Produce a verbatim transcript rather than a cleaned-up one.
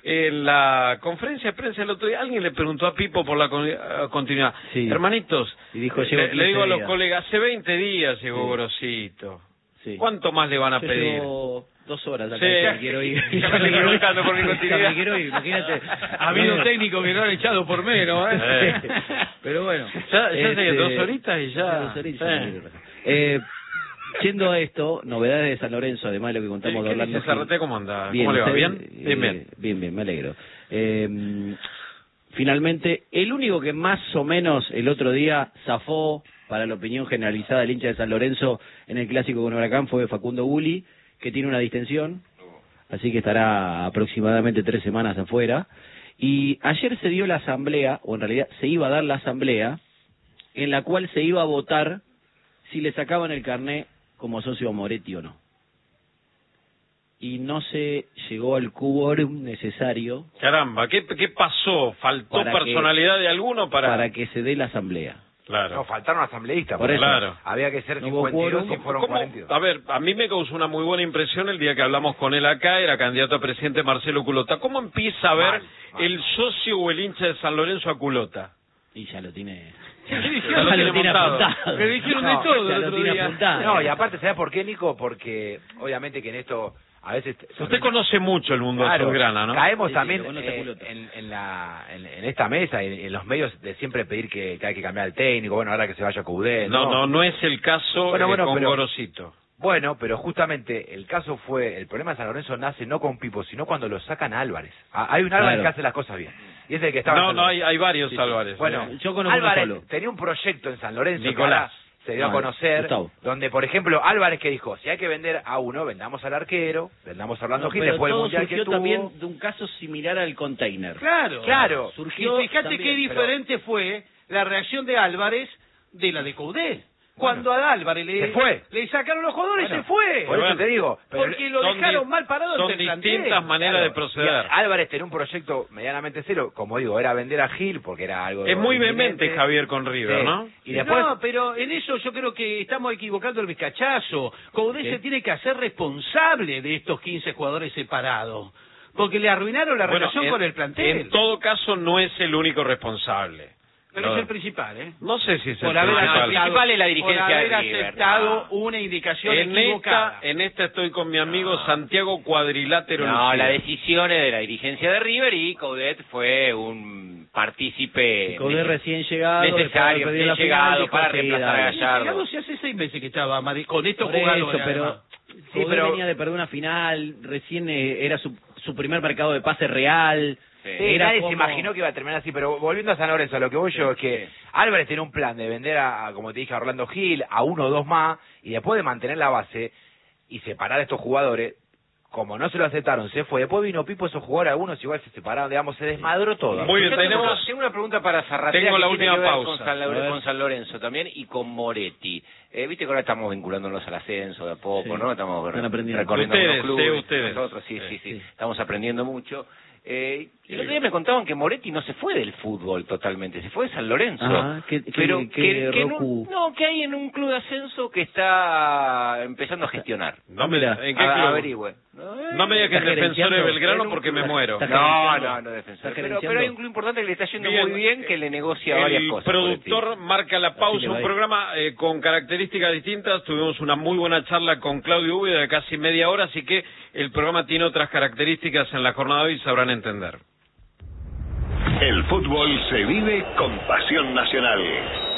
en la conferencia de prensa el otro día, alguien le preguntó a Pipo por la con, uh, continuidad. Sí. Hermanitos, y dijo, le, le digo a los días. colegas, hace veinte días llegó sí. Gorosito. Sí. ¿Cuánto más le van a Yo pedir? Llevo dos horas acá, sí. ya me quiero ir. Ya me estoy preguntando por mi continuidad. Ya me quiero ir, imagínate. Ha habido técnicos que lo han echado por menos, ¿eh? eh. Pero bueno. Ya, ya este, sé, dos horitas y ya... Dos horitas, eh. Eh, Yendo a esto, novedades de San Lorenzo, además de lo que contamos de Orlando. Gil. ¿Cómo anda? Bien, ¿Cómo le va? usted, ¿Bien? Eh, bien, bien. Bien, bien, me alegro. Eh, finalmente, el único que más o menos el otro día zafó para la opinión generalizada del hincha de San Lorenzo en el clásico con Huracán fue Facundo Gulli, que tiene una distensión, así que estará aproximadamente tres semanas afuera. Y ayer se dio la asamblea, o en realidad se iba a dar la asamblea, en la cual se iba a votar si le sacaban el carné como socio a Moretti o no. Y no se llegó al quórum necesario. Caramba, ¿qué, qué pasó? ¿Faltó personalidad que, de alguno para...? Para que se dé la asamblea. Claro. No, faltaron asambleístas. Por eso. Claro. Había que ser no cincuenta y dos y fueron cuarenta y dos. A ver, a mí me causó una muy buena impresión el día que hablamos con él acá, era candidato a presidente Marcelo Culota. ¿Cómo empieza a ver mal, mal. el socio o el hincha de San Lorenzo a Culota? Y ya lo tiene... Ya lo tiene apuntado. Me dijeron no, de todo ya el lo otro tiene día. apuntado. No, y aparte, ¿sabe por qué, Nico? Porque obviamente que en esto a veces... Usted conoce mucho el mundo claro, azulgrana, ¿no? Caemos sí, también sí, eh, en, en, la, en, en esta mesa, en, en los medios, de siempre pedir que, que hay que cambiar el técnico, bueno, ahora que se vaya Coudet. No, no, no, no es el caso bueno, eh, bueno, con pero, Gorosito. Bueno, pero justamente el caso fue, el problema de San Lorenzo nace no con Pipo, sino cuando lo sacan a Álvarez. Ah, hay un Álvarez claro. que hace las cosas bien. Y es el que estaba No, no, hay, hay varios sí, Álvarez. Bueno, eh. yo conozco Álvarez uno solo. Tenía un proyecto en San Lorenzo. Nicolás. Se dio no, a conocer, Gustavo. donde, por ejemplo, Álvarez que dijo, si hay que vender a uno, vendamos al arquero, vendamos a Orlando no, Gil, pero después el todo mundial surgió que tuvo... también de un caso similar al container. Claro, claro. Surgió y fíjate también, qué diferente pero... fue la reacción de Álvarez de la de Coudet. Cuando bueno, a Álvarez le, se fue. le sacaron los jugadores, bueno, se fue. Por eso te digo. Pero porque lo dejaron mal parado Son ante el distintas plantel. maneras claro. de proceder. Y Álvarez tenía un proyecto medianamente cero, como digo, era vender a Gil, porque era algo... Es muy vehemente Javier con River, sí. ¿no? Y después... No, pero en eso yo creo que estamos equivocando el vizcachazo. Coudet ¿sí? se tiene que hacer responsable de estos quince jugadores separados. Porque le arruinaron la bueno, relación en, con el plantel. En todo caso, no es el único responsable. Pero no. es el principal, ¿eh? No sé si es por el haber principal. Aceptado, el principal es la dirigencia por haber de River, aceptado no. una indicación en equivocada. Esta, en esta estoy con mi amigo no. Santiago Cuadrilátero. No, Lucía. la decisión es de la dirigencia de River y Coudet fue un partícipe Coudet recién llegado, necesario, recién llegado para reemplazar a Gallardo. Llegado se hace seis meses que estaba con estos por jugadores. Eso, pero sí, pero venía de perder una final, recién eh, era su, su primer mercado de pase real. Sí, era nadie como... se imaginó que iba a terminar así, pero volviendo a San Lorenzo, a lo que voy yo es que Álvarez tiene un plan de vender a, a, como te dije, a Orlando Gil, a uno o dos más, y después de mantener la base y separar a estos jugadores, como no se lo aceptaron, se fue. Después vino Pipo, esos jugadores, algunos igual se separaron, digamos, se desmadró todo. Muy bien, yo tenemos... Tengo, tengo una pregunta para Zarratea. Tengo la que última tiene que ver pausa. Con San, Lorenzo, con San Lorenzo también y con Moretti. Eh, Viste que ahora estamos vinculándonos al ascenso de a poco, sí. ¿no? Estamos Están aprendiendo. recorriendo ustedes, los clubes. Sí, ustedes. Nosotros, sí, sí, sí, sí. Estamos aprendiendo mucho. Eh, el otro día me contaban que Moretti no se fue del fútbol totalmente, se fue de San Lorenzo. Ah, que, pero que, que, que Roku... no, no, que hay en un club de ascenso que está empezando a gestionar. No me, ¿en qué club? Averigüe. No me digas que es Defensor de Belgrano porque me muero. No, no, no Defensor. Pero, pero hay un club importante que le está yendo bien, muy bien, que le negocia el varias cosas. El productor marca la pausa, un programa eh, con características distintas. Tuvimos una muy buena charla con Claudio Úbeda de casi media hora, así que el programa tiene otras características en la jornada de hoy, sabrán entender. El fútbol se vive con pasión nacional.